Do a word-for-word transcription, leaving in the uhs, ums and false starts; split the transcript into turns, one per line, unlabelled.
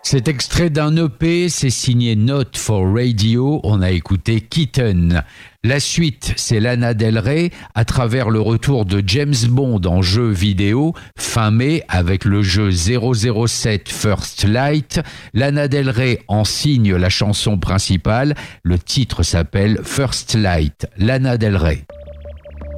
C'est extrait d'un E P, c'est signé Not for Radio, on a écouté Kitten. La suite, c'est Lana Del Rey, à travers le retour de James Bond en jeu vidéo, fin mai, avec le jeu zéro zéro sept First Light. Lana Del Rey en signe la chanson principale, le titre s'appelle First Light, Lana Del Rey.